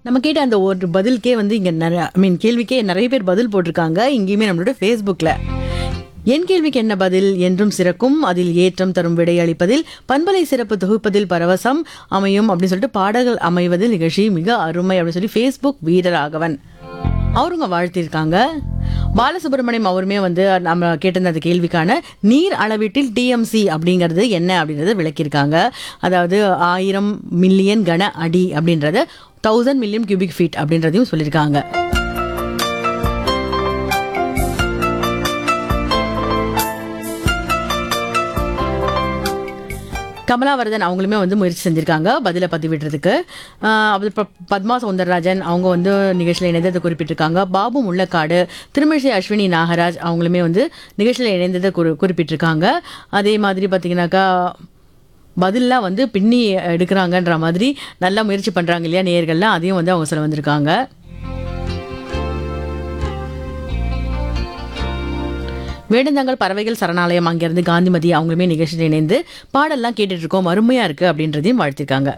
நம்ம கேட்ட அந்த ஒரு பதிலுக்கே வந்து இங்கே நிறைய கேள்விக்கே நிறைய பேர் பதில் போட்டிருக்காங்க இங்கேயுமே நம்மளோட ஃபேஸ்புக்கில். என் கேள்விக்கு என்ன பதில் என்றும் சிறக்கும் அதில் ஏற்றம் தரும் விடை அளிப்பதில் பண்பலை சிறப்பு தொகுப்பதில் பரவசம் அமையும் அப்படின்னு சொல்லிட்டு பாடல்கள் அமைவதில் நிகழ்ச்சி மிக அருமை அப்படின்னு சொல்லி ஃபேஸ்புக் வீரராகவன் அவருங்க வாழ்த்திருக்காங்க. பாலசுப்ரமணியம் அவருமே வந்து நம்ம கேட்டிருந்த அந்த கேள்விக்கான நீர் அளவீட்டில் டிஎம்சி அப்படிங்கிறது என்ன அப்படின்றத விளக்கியிருக்காங்க. அதாவது 1000 மில்லியன் கன அடி அப்படின்றத 1000 மில்லியன் கியூபிக் ஃபீட் அப்படின்றதையும் சொல்லியிருக்காங்க. கமலாவரதன் அவங்களுமே வந்து முயற்சி செஞ்சுருக்காங்க பதிலை பதிவிடுறதுக்கு. பத்மா சௌந்தரராஜன் அவங்க வந்து நிகழ்ச்சியில் இணைந்ததை குறிப்பிட்டிருக்காங்க. பாபு முள்ளக்காடு, திருமிழிசை அஸ்வினி நாகராஜ் அவங்களுமே வந்து நிகழ்ச்சியில் இணைந்ததை குறிப்பிட்டிருக்காங்க. அதே மாதிரி பார்த்தீங்கன்னாக்கா பதிலாக வந்து பின்னி எடுக்கிறாங்கன்ற மாதிரி நல்லா முயற்சி பண்ணுறாங்க இல்லையா நேயர்கள்லாம், அதையும் வந்து அவங்க சொல்ல வந்திருக்காங்க. வேடந்தாங்கல் பறவைகள் சரணாலயம் அங்கேருந்து காந்திமதி அவங்களுமே நிகழ்ச்சியில் இணைந்து பாடல்லாம் கேட்டுட்டு இருக்கோம் அருமையா இருக்கு அப்படின்றதையும் வாழ்த்திருக்காங்க.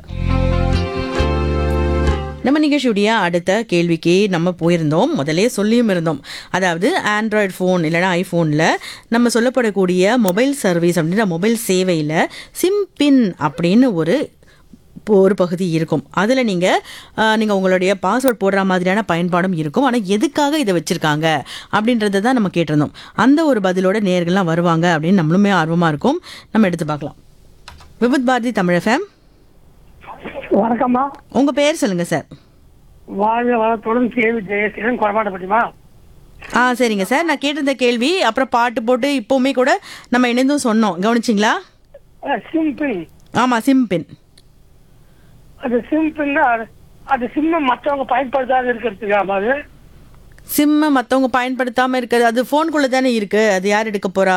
நம்ம நிகழ்ச்சியுடைய அடுத்த கேள்விக்கு நம்ம போயிருந்தோம், முதலே சொல்லியும் இருந்தோம். அதாவது ஆண்ட்ராய்டு ஃபோன் இல்லைனா ஐஃபோனில் நம்ம சொல்லப்படக்கூடிய மொபைல் சர்வீஸ் அப்படின்ற மொபைல் சேவையில் சிம்பின் அப்படின்னு ஒரு பகுதி இருக்கும். அதில் நீங்கள் உங்களுடைய பாஸ்வேர்ட் போடுற மாதிரியான பயன்பாடும் இருக்கும். ஆனால் எதுக்காக இதை வச்சுருக்காங்க அப்படின்றத தான் நம்ம கேட்டிருந்தோம். அந்த ஒரு பதிலோட நேயர்கள்லாம் வருவாங்க அப்படின்னு நம்மளுமே ஆர்வமாக இருக்கும். நம்ம எடுத்து பார்க்கலாம். விபத் பாரதி தமிழ் FM. வணக்கம்மா. உங்கள் பேர் சொல்லுங்கள் சார். வாழ்க வளத்துடன் கேள்வி ஜெயசீலன் குறமாட்டப்பட்டிமா. சரிங்க சார், நான் கேட்டிருந்த கேள்வி அப்புறம் பாட்டு போட்டு இப்போவுமே கூட நம்ம இணைந்தும் சொன்னோம், கவனிச்சிங்களா? சிம்பிள். ஆமாம், சிம்பின். அது சிம்பிள்னா அது சிம்ம மற்றவங்க பயன்படுத்தாத இருக்கிறதுக்கு. அது சிம்ம மற்றவங்க பயன்படுத்தாமல் இருக்குது, அது ஃபோனுக்குள்ளே தானே இருக்குது, அது யார் எடுக்க போகிறா?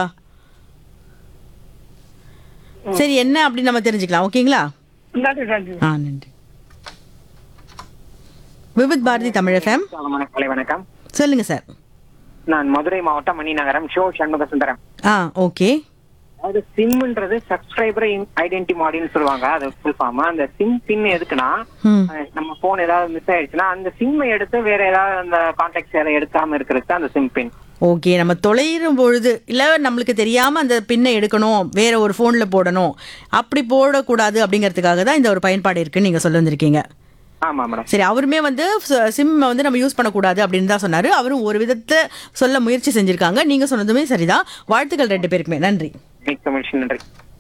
சரி, என்ன அப்படின்னு நம்ம தெரிஞ்சுக்கலாம். ஓகேங்களா? நன்றி நன்றி. நன்றி. விபத் பாரதி தமிழ் FM. வணக்கம். சொல்லுங்க சார். நான் மதுரை மாவட்டம் மணிநகரம் ஷோ சண்முக சுந்தரம். ஓகே. அது சிம்ன்றது சப்ஸ்கிரைபர் ஐடென்டி மாடின்னு சொல்லுவாங்க. அது ஃபுல் ஃபார்ம். அந்த சிம் பின் எதுக்குன்னா, நம்ம போன் ஏதாவது மிஸ் ஆயிடுச்சுன்னா அந்த சிம்மை எடுத்து வேற ஏதாவது அந்த கான்டாக்ட்ஸ் யாரை எடுக்காம இருக்கிறது அந்த சிம் பின். ஓகே, நம்ம தொலைகிற பொழுது இல்லை நம்மளுக்கு தெரியாமல் அந்த பின்னை எடுக்கணும், வேற ஒரு ஃபோனில் போடணும், அப்படி போடக்கூடாது அப்படிங்கிறதுக்காக தான் இந்த ஒரு பயன்பாடு இருக்குன்னு நீங்கள் சொல்ல வந்திருக்கீங்க. ஆமா மேடம். சரி, அவருமே வந்து சிம் வந்து நம்ம யூஸ் பண்ணக்கூடாது அப்படின்னு தான் சொன்னார். அவரும் ஒரு விதத்தை சொல்ல முயற்சி செஞ்சுருக்காங்க. நீங்கள் சொன்னதுமே சரிதான். வாழ்த்துக்கள் ரெண்டு பேருக்குமே. நன்றி. நன்றி.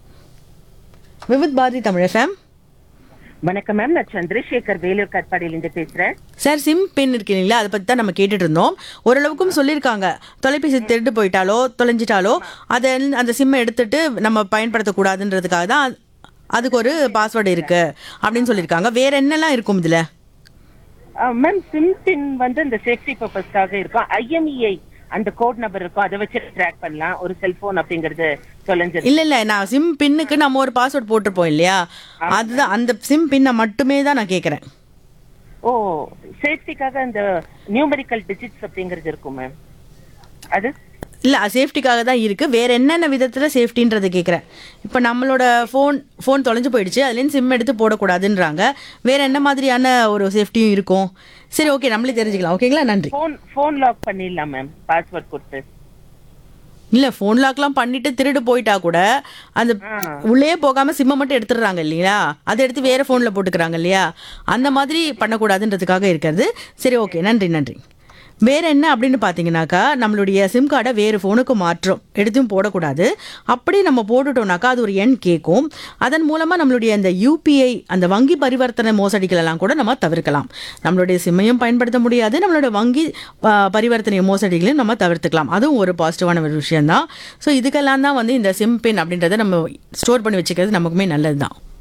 விபத் பாரதி தமிழ் FM. வணக்கம் மேம், நான் சந்திரசேகர் வேலூர் கட்பாடியிலிருந்து பேசுறேன் சார். சிம் பின் இருக்கு இல்லைங்களா, அதை பற்றி தான் நம்ம கேட்டுட்டு இருந்தோம். ஓரளவுக்கும் சொல்லியிருக்காங்க, தொலைபேசி திருட்டு போயிட்டாலோ தொலைஞ்சிட்டாலோ அதை அந்த சிம்மை எடுத்துட்டு நம்ம பயன்படுத்தக்கூடாதுன்றதுக்காக தான் அதுக்கு ஒரு பாஸ்வேர்டு இருக்கு அப்படின்னு சொல்லியிருக்காங்க. வேற என்னெல்லாம் இருக்கும் இதுல? மேம், சிம் பின் வந்து இந்த சேஃப்டி பர்பஸ்க்காக இருக்கும். IMEI அந்த கோட் நம்பர் இருக்கும், அதை வச்சு ட்ராக் பண்ணலாம். ஒரு செல்போன் அப்படிங்கிறது தொலைஞ்சது இல்ல, நான் சிம் பின்னுக்கு நம்ம ஒரு பாஸ்வேர்ட் போட்டிருப்போம் இல்லையா, அதுதான் அந்த சிம் பின்னை மட்டுமே தான் நான் கேட்கறேன். சேஃப்டிக்காக அந்த நியூமெரிக்கல் டிஜிட்ஸ் அப்படிங்கிறது இருக்கும் மேம். அது இல்லை, சேஃப்டிக்காக தான் இருக்குது. வேறு என்னென்ன விதத்தில் சேஃப்டின்றது கேட்குறேன். இப்போ நம்மளோட ஃபோன் தொலைஞ்சு போயிடுச்சு, அதுலேருந்து சிம் எடுத்து போடக்கூடாதுன்றாங்க. வேறு என்ன மாதிரியான ஒரு சேஃப்டியும் இருக்கும்? சரி, ஓகே, நம்மளே தெரிஞ்சுக்கலாம். ஓகேங்களா? நன்றி. ஃபோன் லாக் பண்ணிடலாம் மேம், பாஸ்வேர்ட் கொடுத்து. இல்லை, ஃபோன் லாக்லாம் பண்ணிட்டு திருடு போயிட்டா கூட அந்த உள்ளே போகாமல் சிம்மை மட்டும் எடுத்துடுறாங்க இல்லையா, அதை எடுத்து வேறு ஃபோனில் போட்டுக்கிறாங்க இல்லையா, அந்த மாதிரி பண்ணக்கூடாதுன்றதுக்காக இருக்கிறது. சரி, ஓகே, நன்றி நன்றி. வேறு என்ன அப்படின்னு பார்த்தீங்கன்னாக்கா, நம்மளுடைய சிம் கார்டை வேறு ஃபோனுக்கு மாற்றம் எடுத்தும் போடக்கூடாது. அப்படி நம்ம போட்டுட்டோம்னாக்கா அது ஒரு எண் கேட்கும். அதன் மூலமாக நம்மளுடைய அந்த UPI அந்த வங்கி பரிவர்த்தனை மோசடிகளெல்லாம் கூட நம்ம தவிர்க்கலாம். நம்மளுடைய சிம்மையும் பயன்படுத்த முடியாது, நம்மளோட வங்கி பரிவர்த்தனை மோசடிகளையும் நம்ம தவிர்த்துக்கலாம். அதுவும் ஒரு பாசிட்டிவான ஒரு விஷயம்தான். ஸோ இதுக்கெல்லாம் தான் வந்து இந்த சிம் பின் அப்படின்றத நம்ம ஸ்டோர் பண்ணி வச்சுக்கிறது நமக்குமே நல்லது தான்.